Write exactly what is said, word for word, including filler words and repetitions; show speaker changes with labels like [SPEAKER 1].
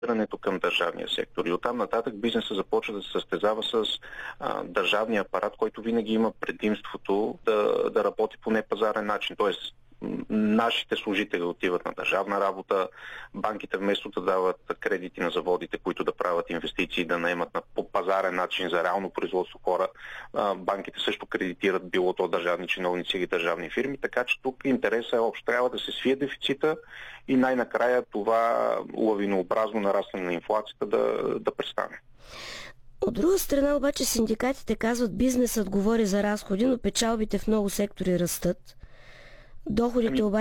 [SPEAKER 1] към държавния сектор. И оттам нататък бизнесът започва да се състезава с а, държавния апарат, който винаги има предимството да, да работи по непазарен начин. Тоест, нашите служители отиват на държавна работа, банките вместо да дават кредити на заводите, които да правят инвестиции, да наемат на по пазарен начин за реално производство хора, банките също кредитират било то държавни чиновници или държавни фирми, така че тук интересът е общ. Трябва да се свие дефицита и най-накрая това лавинообразно нарастване на инфлацията да, да престане.
[SPEAKER 2] От друга страна обаче синдикатите казват, бизнесът говори за разходи, но печалбите в много сектори растат. Доходите обаче